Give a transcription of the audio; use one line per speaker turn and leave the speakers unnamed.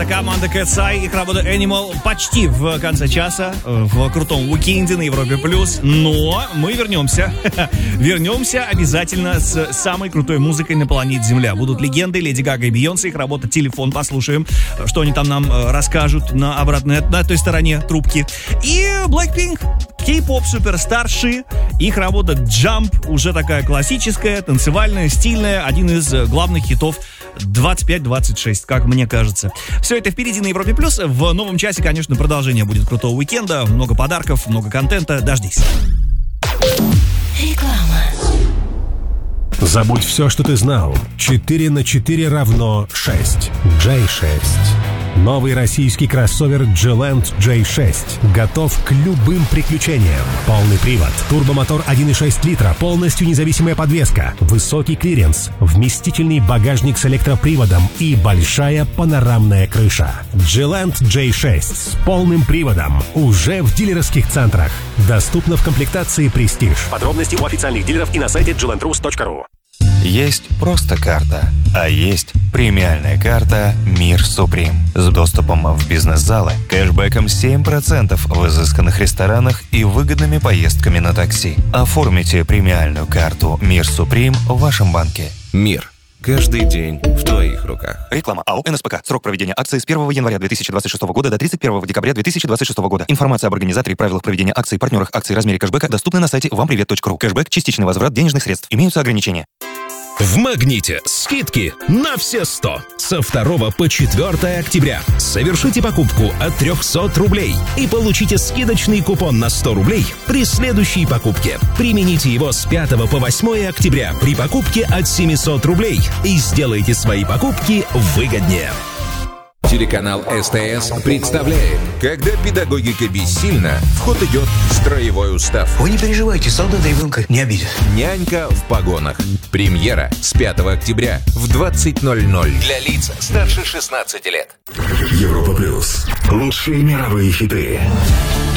Это команда Cat's Eye, их работа Animal почти в конце часа, в крутом уикенде на Европе+. Но мы вернемся. Вернемся обязательно с самой крутой музыкой на планете Земля. Будут легенды Леди Гага и Бейонсе, их работа «Телефон». Послушаем, что они там нам расскажут на обратной, на той стороне трубки. И Blackpink, кей-поп суперстарши, их работа «Jump», уже такая классическая, танцевальная, стильная, один из главных хитов 25-26, как мне кажется. Все это впереди на Европе+. В новом часе, конечно, продолжение будет крутого уикенда. Много подарков, много контента. Дождись.
Реклама.
Забудь все, что ты знал. 4 на 4 равно 6. J6. Новый российский кроссовер G-Land J6 готов к любым приключениям. Полный привод, турбомотор 1,6 литра, полностью независимая подвеска, высокий клиренс, вместительный багажник с электроприводом и большая панорамная крыша. G-Land J6 с полным приводом уже в дилерских центрах. Доступно в комплектации Prestige. Подробности у официальных дилеров и на сайте glandrus.ru.
Есть просто карта, а есть премиальная карта «Мир Суприм» с доступом в бизнес-залы, кэшбэком 7% в изысканных ресторанах и выгодными поездками на такси. Оформите премиальную карту «Мир Суприм» в вашем банке.
Мир. Каждый день в твоих руках.
Реклама АО «НСПК». Срок проведения акции с 1 января 2026 года до 31 декабря 2026 года. Информация об организаторе, правилах проведения акций, партнерах акций, размере кэшбэка доступна на сайте вампривет.ру. Кэшбэк – частичный возврат денежных средств. Имеются ограничения.
В «Магните» скидки на все 100. Со 2 по 4 октября. Совершите покупку от 300 рублей и получите скидочный купон на 100 рублей при следующей покупке. Примените его с 5 по 8 октября при покупке от 700 рублей и сделайте свои покупки выгоднее.
Телеканал СТС представляет, когда педагогика бессильна, в ход идет строевой устав.
Вы не переживайте, солдат ребенка не обидит.
Нянька в погонах. Премьера с 5 октября в 20:00 для лиц старше 16 лет.
Европа+. Лучшие мировые хиты.